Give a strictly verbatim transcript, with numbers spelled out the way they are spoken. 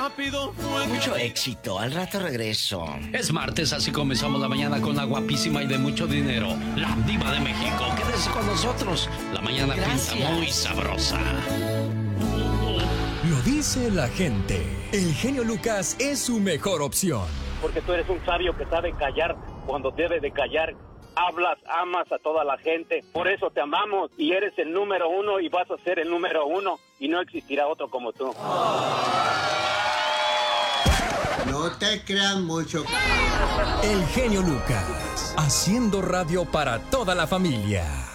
rápido fue. Mucho éxito, al rato regreso. Es martes, así comenzamos la mañana con la guapísima y de mucho dinero, la diva de México. Quédese con nosotros, la mañana Gracias. pinta muy sabrosa. Lo dice la gente. El genio Lucas es su mejor opción. Porque tú eres un sabio que sabe callar cuando debe de callar. Hablas, amas a toda la gente, por eso te amamos y eres el número uno y vas a ser el número uno y no existirá otro como tú. No te creas mucho. El genio Lucas, haciendo radio para toda la familia.